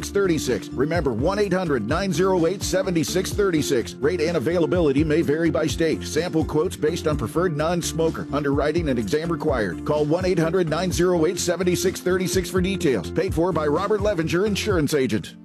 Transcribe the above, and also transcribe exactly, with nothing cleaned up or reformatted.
six three six. Remember, one eight hundred nine oh eight seven six three six. Rate and availability may vary by state. Sample quotes based on preferred non-smoker. Underwriting and exam required. Call one eight hundred nine oh eight seven six three six for details. Paid for by Robert Levenger, Insurance Agent.